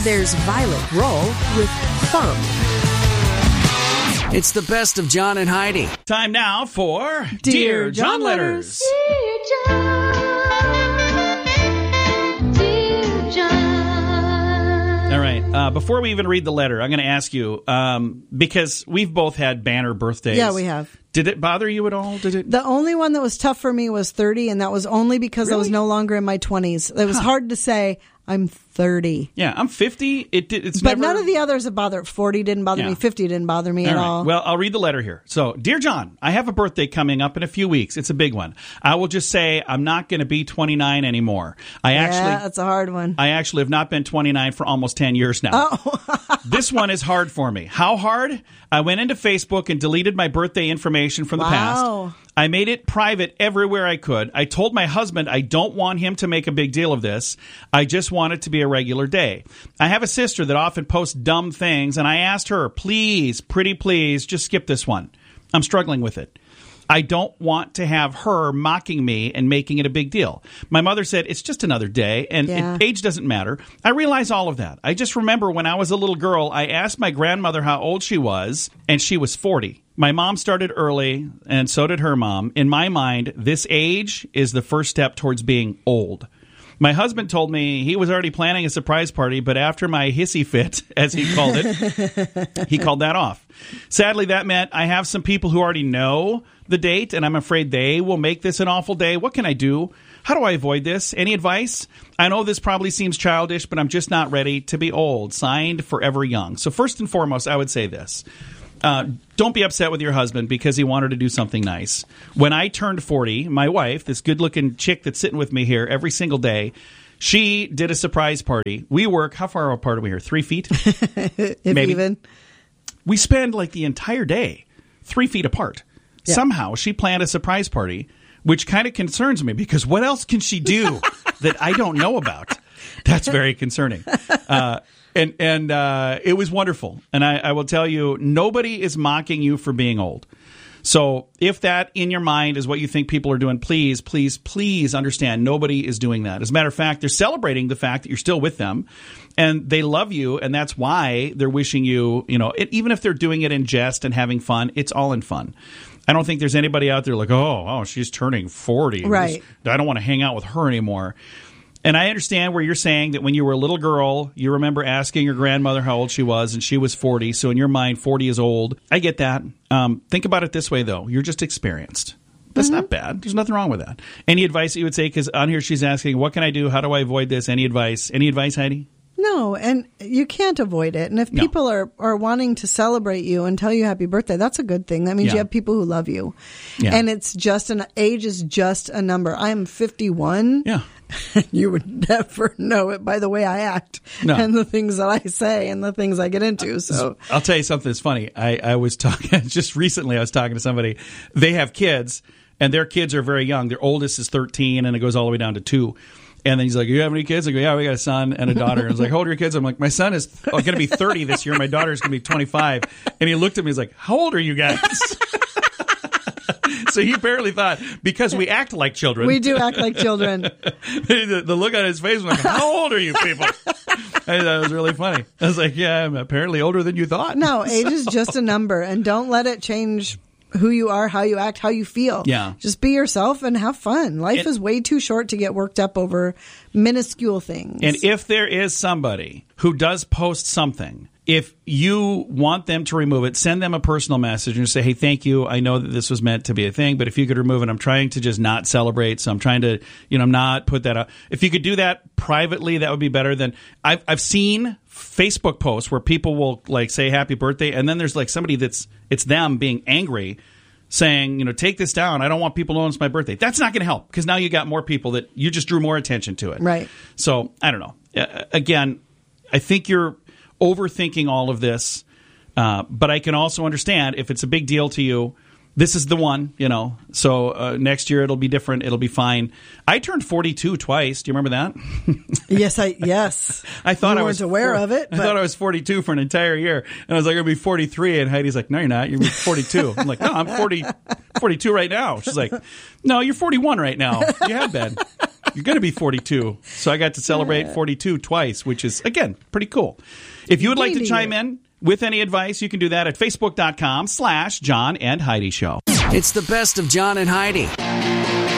there's Violet Roll with Thumb. It's the best of John and Heidi. Time now for Dear John Letters. Dear John, dear John. All right. Before we even read the letter, I'm going to ask you, because we've both had banner birthdays. Yeah, we have. Did it bother you at all? Did it? The only one that was tough for me was 30, and that was only because I was no longer in my 20s. It was hard to say, I'm 30. Yeah, I'm 50. It's but never... none of the others have bothered. 40 didn't bother me. 50 didn't bother me at all. Well, I'll read the letter here. So, Dear John, I have a birthday coming up in a few weeks. It's a big one. I will just say I'm not going to be 29 anymore. That's a hard one. I actually have not been 29 for almost 10 years now. Oh. This one is hard for me. How hard? I went into Facebook and deleted my birthday information from the past. I made it private everywhere I could. I told my husband I don't want him to make a big deal of this. I just want it to be a regular day. I have a sister that often posts dumb things, and I asked her, please, pretty please, just skip this one. I'm struggling with it. I don't want to have her mocking me and making it a big deal. My mother said, it's just another day, and age doesn't matter. I realize all of that. I just remember when I was a little girl, I asked my grandmother how old she was, and she was 40. My mom started early, and so did her mom. In my mind, this age is the first step towards being old. My husband told me he was already planning a surprise party, but after my hissy fit, as he called it, he called that off. Sadly, that meant I have some people who already know the date, and I'm afraid they will make this an awful day. What can I do? How do I avoid this? Any advice? I know this probably seems childish, but I'm just not ready to be old. Signed, Forever Young. So first and foremost, I would say this. Don't be upset with your husband because he wanted to do something nice. When I turned 40, my wife, this good-looking chick that's sitting with me here every single day, she did a surprise party. We work, how far apart are we here? 3 feet? Maybe. Even. We spend like the entire day 3 feet apart. Yeah. Somehow she planned a surprise party, which kind of concerns me because what else can she do that I don't know about? That's very concerning. And it was wonderful. And I will tell you, nobody is mocking you for being old. So if that in your mind is what you think people are doing, please, please, please understand nobody is doing that. As a matter of fact, they're celebrating the fact that you're still with them and they love you. And that's why they're wishing you, even if they're doing it in jest and having fun, it's all in fun. I don't think there's anybody out there like, oh, she's turning 40. Right. I don't want to hang out with her anymore. And I understand where you're saying that when you were a little girl, you remember asking your grandmother how old she was, and she was 40. So in your mind, 40 is old. I get that. Think about it this way, though. You're just experienced. That's not bad. There's nothing wrong with that. Any advice that you would say? Because on here she's asking, what can I do? How do I avoid this? Any advice? Any advice, Heidi? No, and you can't avoid it. And if people are wanting to celebrate you and tell you happy birthday, that's a good thing. That means you have people who love you. Yeah. And it's just age is just a number. I'm 51. Yeah. You would never know it by the way I act and the things that I say and the things I get into. So I'll tell you something that's funny. I was talking just recently. I was talking to somebody. They have kids, and their kids are very young. Their oldest is 13, and it goes all the way down to 2. And then he's like, you have any kids? I go, yeah, we got a son and a daughter. And I was like, how old are your kids? I'm like, my son is going to be 30 this year. My daughter's going to be 25. And he looked at me. He's like, how old are you guys? So he apparently thought, because we act like children. We do act like children. The look on his face was like, how old are you people? I thought it was really funny. I was like, yeah, I'm apparently older than you thought. No, age is just a number. And don't let it change who you are, how you act, how you feel. Yeah. Just be yourself and have fun. Life is way too short to get worked up over minuscule things. And if there is somebody who does post something, if you want them to remove it, send them a personal message and say, hey, thank you. I know that this was meant to be a thing, but if you could remove it, I'm trying to just not celebrate. So I'm trying to, not put that out. If you could do that privately, that would be better than I've seen Facebook posts where people will like say happy birthday. And then there's like somebody it's them being angry saying, take this down. I don't want people to know it's my birthday. That's not going to help because now you got more people that you just drew more attention to it. Right. So I don't know. Again, I think you're overthinking all of this, but I can also understand if it's a big deal to you, this is the one, so next year it'll be different. It'll be fine. I turned 42 twice. Do you remember that? Yes. I thought you I was weren't aware of it. I thought I was 42 for an entire year. And I was like, I'm going to be 43. And Heidi's like, no, you're not. You're 42. I'm like, no, I'm 42 right now. She's like, no, you're 41 right now. You have been. You're going to be 42. So I got to celebrate 42 twice, which is, again, pretty cool. If you would like to chime in with any advice, you can do that at facebook.com/John and Heidi Show. It's the best of John and Heidi.